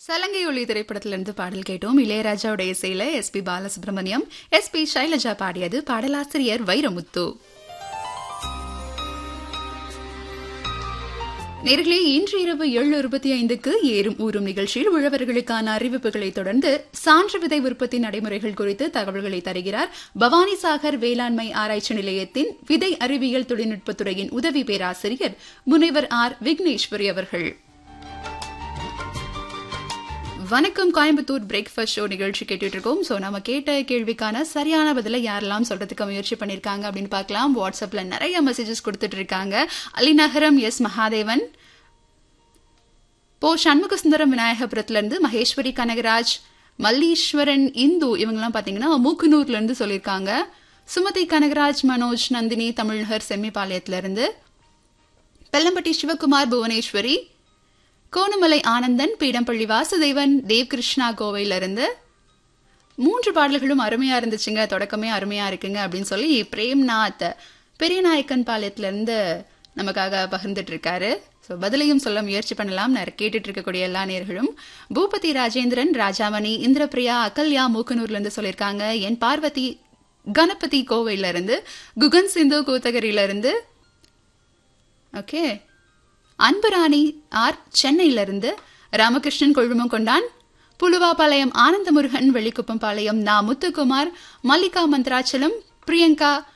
சலங்கை ஒளி திரைப்படத்திலிருந்து பாடல் கேட்டோம். இளையராஜாவுடைய இசையில எஸ்பி பாலசுப்ரமணியம், எஸ்பி சைலஜா பாடியது. பாடலாசிரியர் வைரமுத்து. நேர்களே, இன்று இரவு 7:25க்கு ஏறும் ஊறும் நிகழ்ச்சியில் உழவர்களுக்கான அறிவிப்புகளை தொடர்ந்து சான்று விதை உற்பத்தி நடைமுறைகள் குறித்து தகவல்களை தருகிறார் பவானிசாகர் வேளாண்மை ஆராய்ச்சி நிலையத்தின் விதை அறிவியல் தொழில்நுட்பத்துறையின் உதவி பேராசிரியர் முனைவர் ஆர் விக்னேஸ்வரி அவர்கள். வணக்கம் கோயம்புத்தூர் பிரேக்ஃபாஸ்ட் ஷோ நிகழ்ச்சி கேட்டுட்டு இருக்கோம். ஸோ நம்ம கேட்ட கேள்விக்கான சரியான பதிலை யாரெல்லாம் சொல்றதுக்கு முயற்சி பண்ணிருக்காங்க அப்படின்னு பார்க்கலாம். வாட்ஸ்அப்ல நிறைய மெசேஜஸ் கொடுத்துட்டு இருக்காங்க. அலிநகரம் எஸ் மகாதேவன், போ சண்முகசுந்தரம் விநாயகபுரத்துல இருந்து மகேஸ்வரி கனகராஜ், மல்லீஸ்வரன் இந்து இவங்கெல்லாம் பாத்தீங்கன்னா மூக்குனூர்ல இருந்து சொல்லியிருக்காங்க. சுமதி கனகராஜ், மனோஜ், நந்தினி தமிழ்நகர் செம்மிபாளையத்துல இருந்து, பெல்லம்பட்டி சிவகுமார், புவனேஸ்வரி, கோணமலை ஆனந்தன், பீடம்பள்ளி வாசுதேவன், தேவ்கிருஷ்ணா கோவையிலிருந்து 3 பாடல்களும் அருமையா இருந்துச்சுங்க, தொடக்கமே அருமையா இருக்குங்க அப்படின்னு சொல்லி பிரேம்நாத் பெரியநாயக்கன் பாளையத்திலிருந்து நமக்காக பகிர்ந்துட்டு இருக்காரு. ஸோ பதிலையும் சொல்ல முயற்சி பண்ணலாம். கேட்டுட்டு இருக்கக்கூடிய எல்லா நேர்களும். பூபதி ராஜேந்திரன், ராஜாமணி, இந்திரபிரியா, அகல்யா மூக்கனூர்ல இருந்து சொல்லியிருக்காங்க. என் பார்வதி கணபதி கோவையில இருந்து, குகன் சிந்து கூத்தகிரியில இருந்து, ஓகே, அன்புராணி ஆர் சென்னையிலிருந்து, ராமகிருஷ்ணன் கொழுமங்கொண்டான், புலுவாபாளையம் ஆனந்தமுருகன், வெள்ளிக்குப்பம் பாளையம் நா முத்துக்குமார், மல்லிகா மந்த்ராச்சலம், பிரியங்கா